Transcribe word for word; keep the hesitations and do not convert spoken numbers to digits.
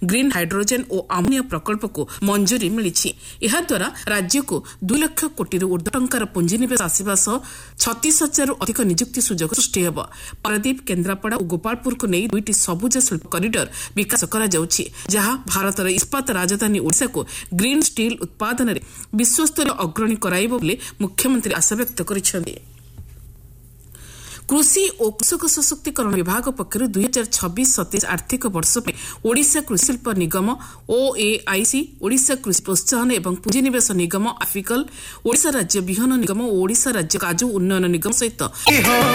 Green hydrogen ଓ ammonia ପ୍ରକଳ୍ପକୁ ମଞ୍ଜୁରୀ ମିଳିଛି। ଏହାଦ୍ୱାରା ରାଜ୍ୟକୁ ଦୁଇ ଲକ୍ଷ କୋଟିରୁ ଉର୍ଦ୍ଧ୍ୱ ଟଙ୍କାର ପୁଞ୍ଜିନିବେଶ ଆସିବା ସହ ଛତିଶ ହଜାରରୁ ଅଧିକ ନିଯୁକ୍ତି ସୁଯୋଗ ସୃଷ୍ଟି ହେବ। ପାରାଦୀପ, କେନ୍ଦ୍ରାପଡ଼ା ଓ ଗୋପାଳପୁରକୁ ନେଇ ଦୁଇଟି ସବୁଜ ଶିଳ୍ପ କରିଡର ବିକାଶ କରାଯାଉଛି, ଯାହା ଭାରତର ଇସ୍ପାତ ରାଜଧାନୀ ଓଡ଼ିଶାକୁ ଗ୍ରୀନ୍ ଷ୍ଟିଲ୍ ଉତ୍ପାଦନରେ ବିଶ୍ୱସ୍ତରୀୟ ଅଗ୍ରଣୀ କରାଇବ ବୋଲି ମୁଖ୍ୟମନ୍ତ୍ରୀ ଆଶାବ୍ୟକ୍ତ କରିଛନ୍ତି। କୃଷି ଓ କୃଷକ ସଶକ୍ତିକରଣ ବିଭାଗ ପକ୍ଷରୁ ଦୁଇ ହଜାର ଛବିଶ ସତେଇଶ ଆର୍ଥିକ ବର୍ଷ ପାଇଁ ଓଡ଼ିଶା କୃଷି ଶିଳ୍ପ ନିଗମ ଓଏଆଇସି, ଓଡ଼ିଶା କୃଷି ପ୍ରୋତ୍ସାହନ ଏବଂ ପୁଞ୍ଜିନିବେଶ ନିଗମ ଆଫିକଲ, ଓଡ଼ିଶା ରାଜ୍ୟ ବିହନ ନିଗମ ଓ ଓଡ଼ିଶା ରାଜ୍ୟ କାଜୁ ଉନ୍ନୟନ ନିଗମ ସହିତ